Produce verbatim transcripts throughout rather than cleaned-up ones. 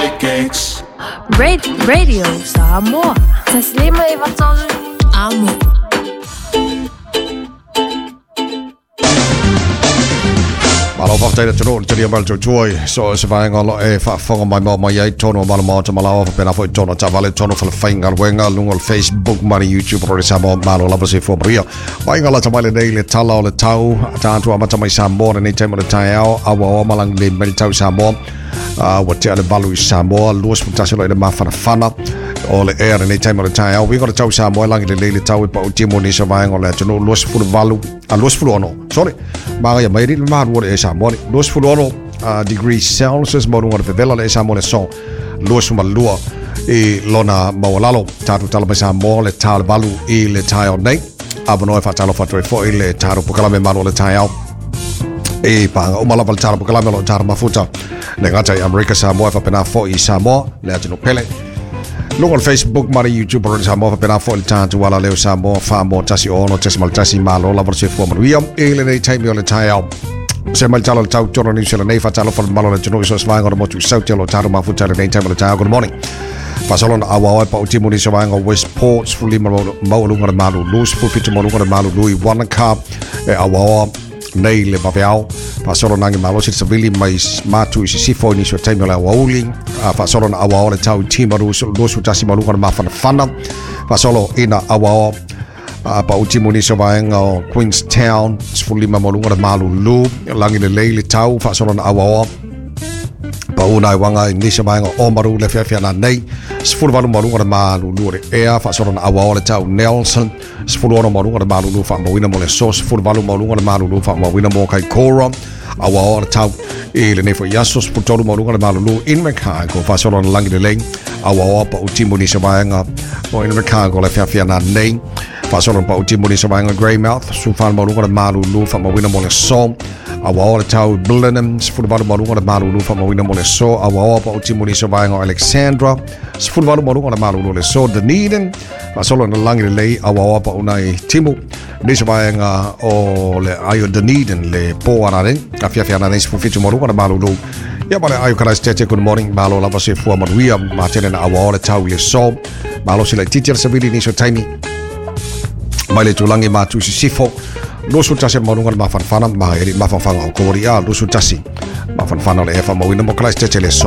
Kicks. Radio Samoa. Taslima ivatolu Amo. Malo whakataira te rōni tiri amal tuai, so se vai ngalo e whaafonga mai mau mai ei tono malo mau te malawa pa pena fo tono ta vale tono fa whainga wenga lungo Facebook mari YouTube rori Samoa malo lava se fo maria. Vai ngala ta mai nei le tala o le tau, ta antu amata mai Samoa nei te mo le tai ao, awa o malang le meri tau Samoa. Uh, wa te ale balu i Samoa, luas putase lo i le mawhana whana o le ea nei te mo le tai ao. Wingo le tau Samoa langi le leile tau i pa utimo ni sa vai ngala te no luas fulu valu, a luas fulu ono. Sorry. Maga ya mai ri ma ru e Samoa. Luas fulu ono uh, degrees Celsius mo runga le vela le Samoa le so. Luas fulu lua i lona mawalalo tatu tala mai Samoa le tala balu i le tai ao nei. Abono e fatalo fatoi fo i le taru pokala me manu le tai ao. E panga o malaval tara pokala me lo tara mafuta. Le ngata i Amerika Samoa fa pena fo i Samoa le atino pele. Lungo le Facebook mari YouTube rori Samoa fa pena fo i tantu wala leo Samoa fa mo tasi ono tasi mal tasi malo la vorse fo maruia e le nei taimi o le tai ao. Se mal talo le tau toro ni se le nei fa talo fa malo le tino so svango mo tu sauti lo taru mafuta le nei taimi le tai ao. Good morning. Fasalon awa pa utimo ni svango Westport fully mo mo lungo le malu lose fu fitu mo lungo le malu lui one cup e awa nei le babeao fasoro nangi malo sit savili mai matu isi sifo ni so time la wauli fasoro na awa le tau timaru so do su tasi malu kana mafana fana fasolo ina awa pa utimo ni so vaenga Queenstown fully mo lungo le malu lu langi le le tau fasoro na awa pa una wanga ni so vaenga omaru le fia fia na nei sfulu valu malu kana malu lu ea fasoro na awa le tau Nelson sfulu ono malu kana malu lu fa mo wina mo le so sfulu valu malu kana malu lu fa mo wina mo kai kora awa o tau e le nefo yasos putolu malu kana malu lu in Chicago fasoro na langi le leng awa pa utimo ni so vaenga o in Chicago le fia fia na nei fasoro pa utimo ni so vaenga Greymouth su fa malu kana malu lu fa mo wina mo le so awa o tau Blenheim sfulu valu malu kana malu lu fa mo wina mo le so awa pa utimo ni so vaenga Alexandra sfulu valu malu kana malu lu le so Dunedin fasolo na langi le awa pa unai timu ni so vaenga o le ayo Dunedin le po araren afia fia na nei sfulu fitu malu kana malu lu ya vale ayo kana stete good morning malo lava se fu maruia matene na awa o tau le so malo sila teacher sabili ni so taimi mai le tulangi matu si sifo lusu tasi maunungan mafanfana mahiri mafanfanga koria lusu tasi mafanfana le efa mawina mo klas tete le so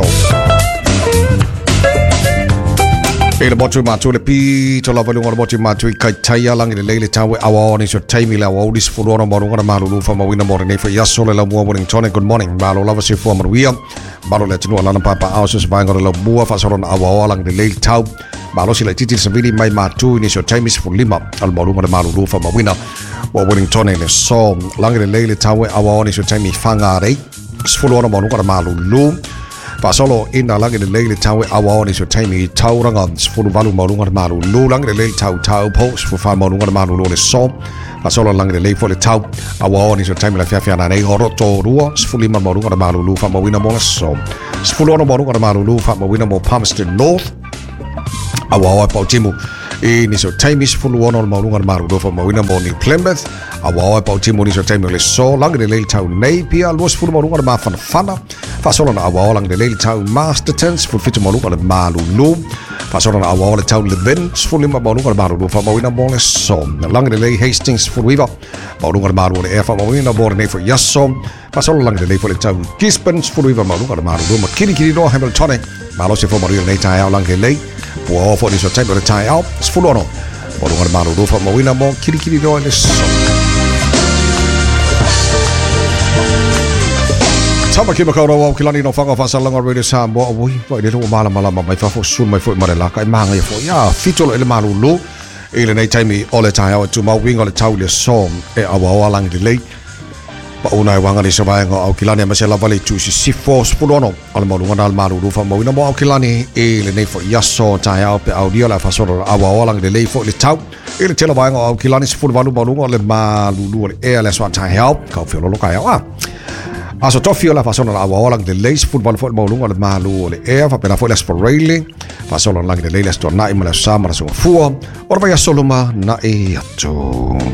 ele botu matu le pi to lava lunga botu matu kai taia langi le lele tawe awa ni so taimi la wa dis fulora maunungan malu fa mawina mo ne fa yaso le la mo morning tone good morning malo lava se fu maruia malo le tinu lana papa ausus vango le bua fa soron awa langi le lele tau malo sila titil sabili mai matu ni so taimi se fulima al maunungan malu fa mawina wa Wellington le so langi le lele tawe awa ni so taimi fanga rei sfulora maunungan malu lu fa solo ina langi le lele tawe awa ni so taimi tauranga sfulu valu maunungan malu lu langi le lele tau tau post fu fa maunungan malu le so fa solo langi le lele fo le tau awa ni so taimi la fia fia na nei horoto rua sfulima maunungan malu lu fa mawina mo so sfulora maunungan malu lu fa mawina mo Palmerston North awa pa timu e ni so taimi sfulu ono maunungan malu lu fa mawina mo ni Plymouth awa pa timu ni so taimi le so langi le lele tau nei pia lu sfulu maunungan ma fana fana fa solo na awa langi le lele tau Masterton sfulu fitu maunungan malu lu fa solo na awa le tau Levin sfulu maunungan malu lu fa mawina mo le so langi le lele Hastings sfulu wiva maunungan malu le e fa mawina mo ne fo yaso fa solo langi le lele fo le tau Gisborne sfulu wiva maunungan malu lu ma kiri kiri no Hamilton malo se fo mario nei tai au langi le po fo ni so taimi le tai au sfulu ono maunungan malu lu fa mawina mo kiri kiri no le so Tama kima kaura wau kilani no whanga whasalanga radio Samoa oi vai le rongo mala mala mai whafo sun mai fwoi marela kai mahanga ia fo ia fitolo ele malu lu ele nei taimi ole tai au tu mau winga le tau le som e awa awa langi le lei pa una e wanga ni sa vaenga au kilani a masela vale tu si sifo spulono ale malu ngana al malu lu wha mawina mo au kilani ele nei fo yaso tai au pe au dia la fasoro awa awa langi le lei fo le tau ele tela vaenga au kilani sifuru valu malu le malu lu le e ale swa tai au kau fio lolo kai au ah aso tofio la fasona la awa lang de leis football fo maulunga le malu le e fa pela fo la sporele fasona lang de leis to na imala samara so fuo or vai soluma na e atu